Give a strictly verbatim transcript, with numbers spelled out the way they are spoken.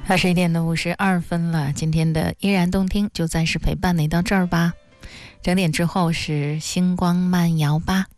二十一点的五十二分了，今天的依然动听就暂时陪伴你到这儿吧。整点之后是星光慢摇吧。